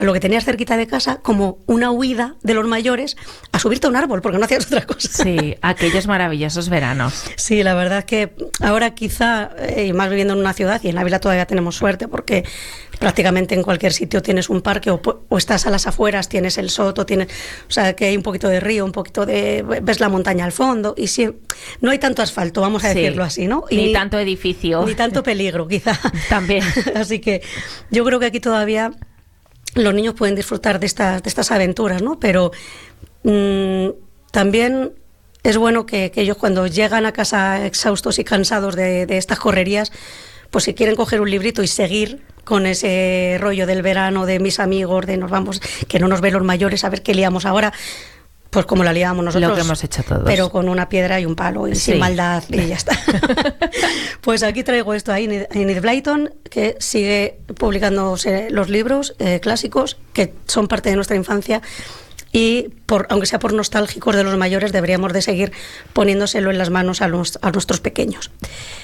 lo que tenías cerquita de casa como una huida de los mayores a subirte a un árbol, porque no hacías otra cosa. Sí, aquellos maravillosos veranos. Sí, la verdad es que ahora quizá, y más viviendo en una ciudad, y en Ávila todavía tenemos suerte, porque prácticamente en cualquier sitio tienes un parque, o estás a las afueras, tienes el Soto, o sea, que hay un poquito de río, un poquito ves la montaña al fondo, y sí, no hay tanto asfalto, vamos a decirlo así, ¿no? Y ni tanto edificio. Ni tanto peligro, quizá. También. Así que yo creo que aquí todavía los niños pueden disfrutar de estas aventuras, ¿no? Pero también es bueno que ellos, cuando llegan a casa exhaustos y cansados de estas correrías, pues si quieren coger un librito y seguir con ese rollo del verano, de mis amigos, de nos vamos, que no nos ven los mayores, a ver qué liamos ahora, pues como la liamos nosotros. Lo que hemos hecho todos. Pero con una piedra y un palo y sin maldad, y ya está. Pues aquí traigo esto a Enid Blyton, que sigue publicándose los libros clásicos que son parte de nuestra infancia, y aunque sea por nostálgicos de los mayores, deberíamos de seguir poniéndoselo en las manos a nuestros pequeños.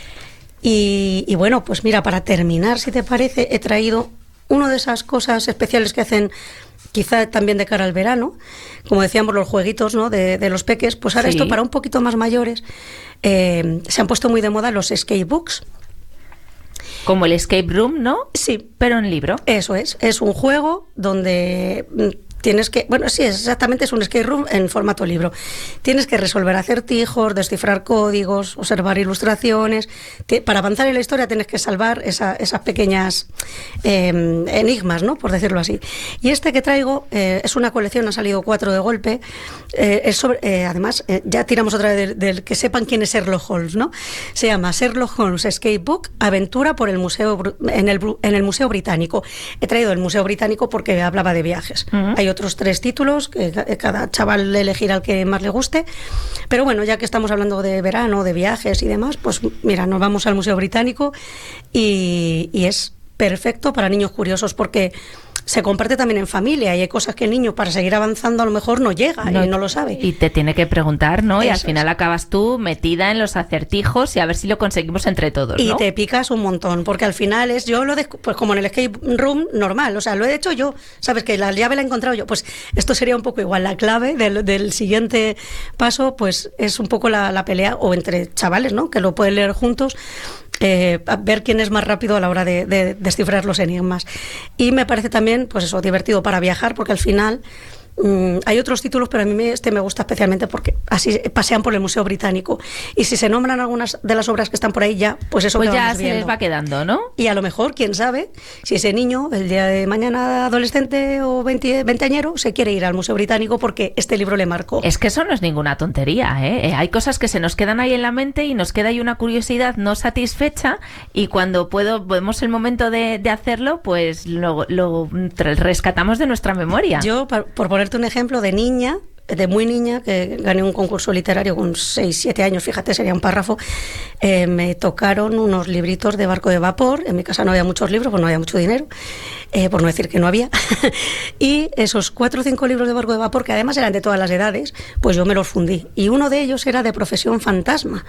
Y bueno, pues mira, para terminar, si te parece, he traído una de esas cosas especiales que hacen quizá también de cara al verano, como decíamos, los jueguitos, ¿no?, de los peques. Pues ahora esto, para un poquito más mayores, se han puesto muy de moda los escape books. Como el escape room, ¿no? Sí. Pero en libro. Eso es un juego donde tienes que, bueno, sí, exactamente, es un escape room en formato libro. Tienes que resolver acertijos, descifrar códigos, observar ilustraciones. Para avanzar en la historia tienes que salvar esas pequeñas enigmas, ¿no?, por decirlo así. Y este que traigo es una colección, han salido 4 de golpe. Es sobre, además, ya tiramos otra vez del que sepan quién es Sherlock Holmes, ¿no? Se llama Sherlock Holmes Escape Book, aventura por el museo en el Museo Británico. He traído el Museo Británico porque hablaba de viajes. Hay otros 3 títulos, que cada chaval elegirá el que más le guste, pero bueno, ya que estamos hablando de verano, de viajes y demás, pues mira, nos vamos al Museo Británico y es perfecto para niños curiosos, porque se comparte también en familia y hay cosas que el niño, para seguir avanzando, a lo mejor no llega y no lo sabe. Y te tiene que preguntar, ¿no? Eso y al final acabas tú metida en los acertijos y a ver si lo conseguimos entre todos, ¿no? Y te picas un montón, porque al final pues como en el escape room normal, o sea, lo he hecho yo, sabes que la llave la he encontrado yo, pues esto sería un poco igual. La clave del siguiente paso, pues es un poco la pelea, o entre chavales, ¿no?, que lo pueden leer juntos, a ver quién es más rápido a la hora de descifrar los enigmas. Y me parece también, pues eso, divertido para viajar, porque al final hay otros títulos, pero a mí me gusta especialmente porque así pasean por el Museo Británico, y si se nombran algunas de las obras que están por ahí, ya, pues eso pues que ya vamos se viendo. les va quedando, ¿no? Y a lo mejor, quién sabe, si ese niño, el día de mañana adolescente o veinteañero, se quiere ir al Museo Británico porque este libro le marcó. Es que eso no es ninguna tontería, ¿eh? Hay cosas que se nos quedan ahí en la mente y nos queda ahí una curiosidad no satisfecha, y cuando vemos el momento de hacerlo, pues lo rescatamos de nuestra memoria. Yo, por ponerte un ejemplo, de muy niña, que gané un concurso literario con 6, 7 años, fíjate, sería un párrafo, me tocaron unos libritos de barco de vapor. En mi casa no había muchos libros, pues no había mucho dinero, por no decir que no había. Y esos 4 o 5 libros de barco de vapor, que además eran de todas las edades, pues yo me los fundí. Y uno de ellos era de Profesión Fantasma.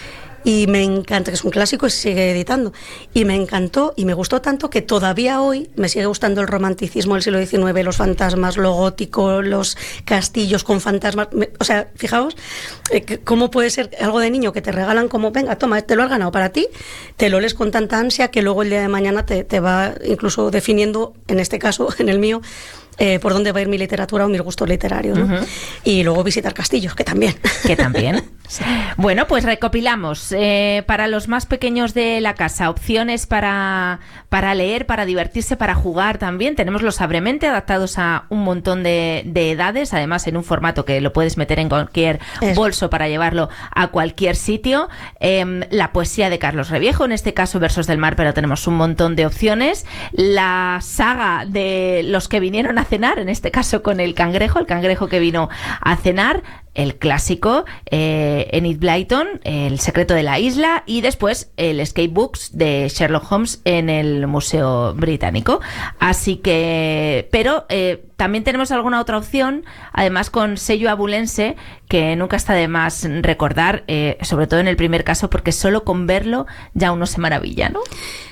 Y me encanta, que es un clásico y se sigue editando, y me encantó y me gustó tanto que todavía hoy me sigue gustando el romanticismo del siglo XIX, los fantasmas, lo gótico, los castillos con fantasmas. O sea, fijaos cómo puede ser algo de niño que te regalan como, venga, toma, te lo has ganado para ti, te lo lees con tanta ansia que luego el día de mañana te va incluso definiendo, en este caso, en el mío, por dónde va a ir mi literatura o mis gustos literarios, ¿no? Y luego visitar castillos, que también. Que también. Sí. Bueno, pues recopilamos para los más pequeños de la casa opciones para leer, para divertirse, para jugar también. Tenemos los Sabremente, adaptados a un montón de edades, además en un formato que lo puedes meter en cualquier bolso para llevarlo a cualquier sitio. La poesía de Carlos Reviejo, en este caso Versos del Mar, pero tenemos un montón de opciones. La saga de los que vinieron a cenar, en este caso con el cangrejo que vino a cenar, el clásico, Enid Blyton, El secreto de la isla, y después el Escape Books de Sherlock Holmes en el Museo Británico. Así que, pero también tenemos alguna otra opción, además con sello abulense, que nunca está de más recordar, sobre todo en el primer caso, porque solo con verlo ya uno se maravilla, ¿no?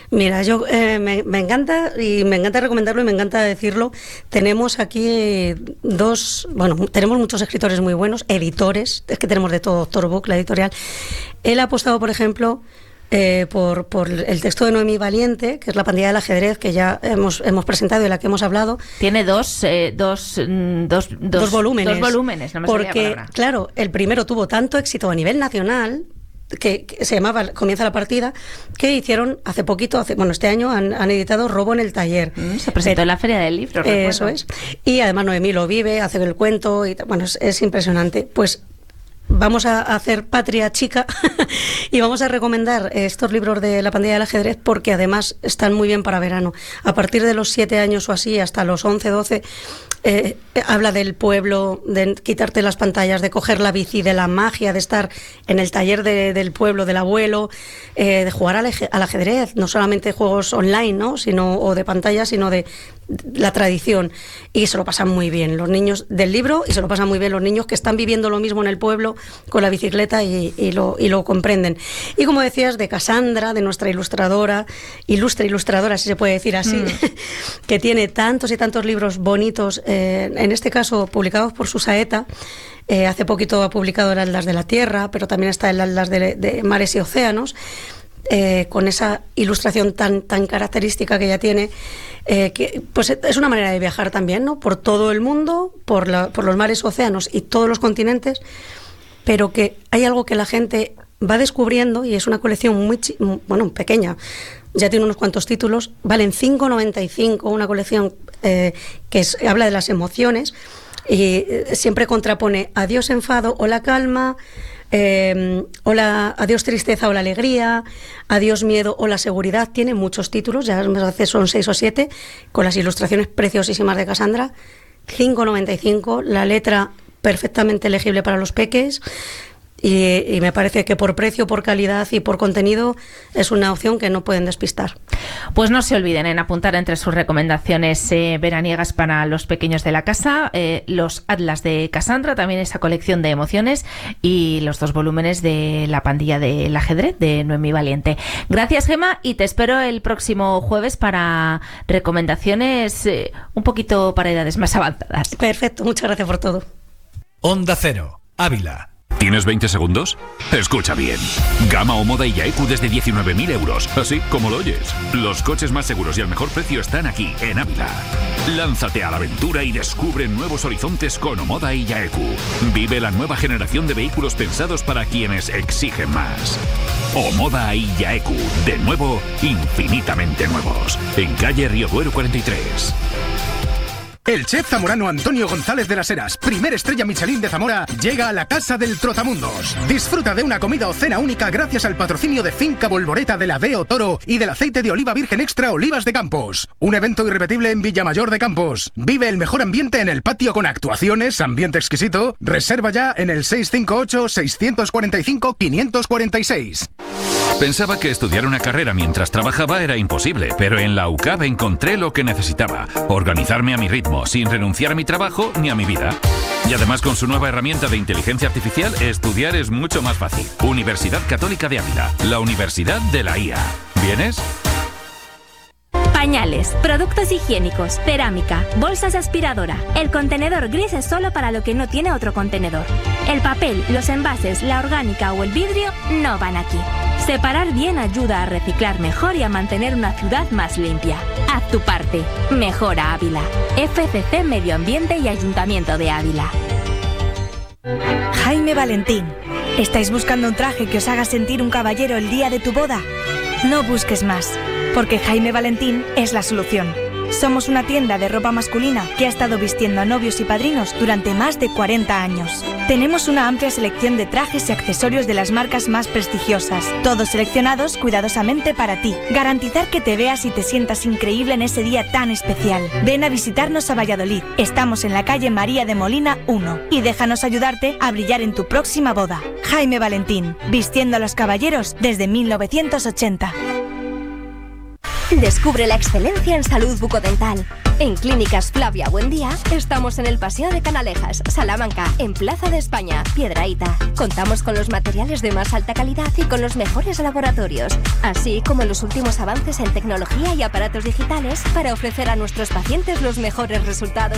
Mira, yo me encanta y me encanta recomendarlo y me encanta decirlo. Tenemos aquí tenemos muchos escritores muy buenos, editores, es que tenemos de todo, Doctor Book, la editorial. Él ha apostado, por ejemplo, por el texto de Noemí Valiente, que es La pandilla del ajedrez, que ya hemos presentado y de la que hemos hablado. Tiene dos volúmenes. Dos volúmenes, no me porque, claro, el primero tuvo tanto éxito a nivel nacional, que se llamaba Comienza la partida, que hicieron hace poquito, este año han editado Robo en el taller. Se presentó en la Feria del Libro, eso es. Y además Noemí lo vive, hace el cuento, y es impresionante. Pues vamos a hacer patria chica y vamos a recomendar estos libros de La pandilla del ajedrez porque además están muy bien para verano. A partir de los 7 años o así, hasta los 11, 12, habla del pueblo, de quitarte las pantallas, de coger la bici, de la magia, de estar en el taller del pueblo, del abuelo, de jugar al ajedrez, no solamente juegos online, ¿no? O de pantalla, sino de la tradición. Y se lo pasan muy bien los niños del libro y se lo pasan muy bien los niños que están viviendo lo mismo en el pueblo con la bicicleta y lo comprenden. Y como decías, de Cassandra, de nuestra ilustre ilustradora, si se puede decir así, que tiene tantos y tantos libros bonitos, en este caso publicados por Susaeta. Hace poquito ha publicado el Atlas de la Tierra, pero también está el Atlas de Mares y Océanos, con esa ilustración tan característica que ella tiene, que pues es una manera de viajar también, ¿no? Por todo el mundo, por los mares, océanos y todos los continentes, pero que hay algo que la gente va descubriendo y es una colección muy pequeña. Ya tiene unos cuantos títulos, valen 5,95, una colección que habla de las emociones y siempre contrapone adiós enfado o la calma, adiós tristeza o la alegría, adiós miedo o la seguridad. Tiene muchos títulos, ya son 6 o 7, con las ilustraciones preciosísimas de Cassandra. 5,95, la letra perfectamente legible para los peques. Y me parece que por precio, por calidad y por contenido es una opción que no pueden despistar. Pues no se olviden en apuntar entre sus recomendaciones veraniegas para los pequeños de la casa, los Atlas de Cassandra, también esa colección de emociones y los 2 volúmenes de La pandilla del ajedrez de Noemí Valiente. Gracias, Gemma, y te espero el próximo jueves para recomendaciones un poquito para edades más avanzadas. Perfecto, muchas gracias por todo. Onda Cero, Ávila. ¿Tienes 20 segundos? Escucha bien. Gama o Moda y Yaeku desde 19.000 euros. Así como lo oyes. Los coches más seguros y al mejor precio están aquí, en Ávila. Lánzate a la aventura y descubre nuevos horizontes con Omoda y Yaeku. Vive la nueva generación de vehículos pensados para quienes exigen más. Omoda y Yaeku. De nuevo, infinitamente nuevos. En calle Río Duero 43. El chef zamorano Antonio González de las Heras, primer estrella Michelin de Zamora, llega a la Casa del Trotamundos. Disfruta de una comida o cena única gracias al patrocinio de Finca Bolboreta de la Deo Toro y del aceite de oliva virgen extra Olivas de Campos. Un evento irrepetible en Villamayor de Campos. Vive el mejor ambiente en el patio con actuaciones, ambiente exquisito. Reserva ya en el 658-645-546. Pensaba que estudiar una carrera mientras trabajaba era imposible, pero en la UCAB encontré lo que necesitaba: organizarme a mi ritmo, sin renunciar a mi trabajo ni a mi vida. Y además, con su nueva herramienta de inteligencia artificial, estudiar es mucho más fácil. Universidad Católica de Ávila, la universidad de la IA. ¿Vienes? Pañales, productos higiénicos, cerámica, bolsas de aspiradora. El contenedor gris es solo para lo que no tiene otro contenedor. El papel, los envases, la orgánica o el vidrio no van aquí. Separar bien ayuda a reciclar mejor y a mantener una ciudad más limpia. Haz tu parte. Mejora Ávila. FCC Medio Ambiente y Ayuntamiento de Ávila. Jaime Valentín. ¿Estáis buscando un traje que os haga sentir un caballero el día de tu boda? No busques más, porque Jaime Valentín es la solución. Somos una tienda de ropa masculina que ha estado vistiendo a novios y padrinos durante más de 40 años. Tenemos una amplia selección de trajes y accesorios de las marcas más prestigiosas, todos seleccionados cuidadosamente para ti. Garantizar que te veas y te sientas increíble en ese día tan especial. Ven a visitarnos a Valladolid. Estamos en la calle María de Molina 1 y déjanos ayudarte a brillar en tu próxima boda. Jaime Valentín, vistiendo a los caballeros desde 1980. Descubre la excelencia en salud bucodental. En Clínicas Flavia Buendía estamos en el Paseo de Canalejas, Salamanca, en Plaza de España, Piedrahíta. Contamos con los materiales de más alta calidad y con los mejores laboratorios, así como los últimos avances en tecnología y aparatos digitales para ofrecer a nuestros pacientes los mejores resultados.